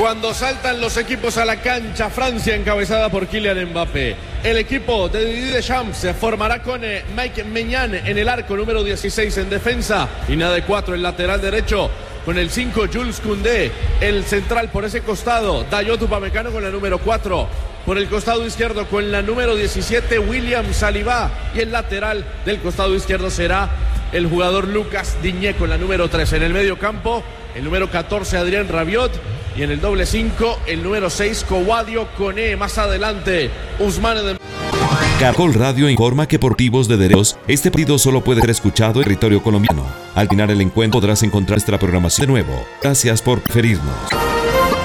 Cuando saltan los equipos a la cancha, Francia encabezada por Kylian Mbappé. El equipo de Didier Deschamps se formará con Mike Maignan en el arco, número 16 en defensa. Línea de 4, el lateral derecho, con el 5 Jules Koundé. El central por ese costado, Dayot Upamecano con la número 4. Por el costado izquierdo con la número 17, William Saliba. Y el lateral del costado izquierdo será el jugador Lucas Digne con la número 3. En el medio campo, el número 14, Adrien Rabiot. Y en el doble 5, el número 6, Sadio Mané. Más adelante, Ousmane Dembélé. Caracol Radio informa que por motivos de derechos, este partido solo puede ser escuchado en territorio colombiano. Al final el encuentro podrás encontrar nuestra programación de nuevo. Gracias por preferirnos.